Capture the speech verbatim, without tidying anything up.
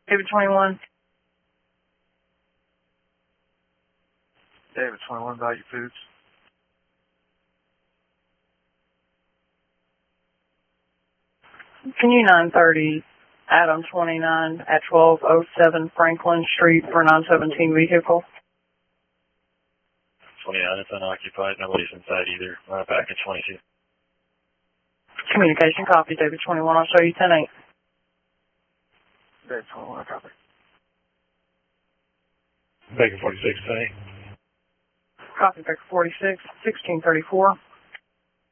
David twenty-one. David twenty-one, Value Foods. Can you nine thirty, Adam twenty-nine at twelve oh seven Franklin Street for nine seventeen vehicle? twenty-nine, it's unoccupied. Nobody's inside either. Run it back at twenty-two. Communication copy, David twenty-one. I'll show you ten eight. David twenty-one, copy. Baker forty-six, ten eight. Copy, Baker forty-six, sixteen thirty-four.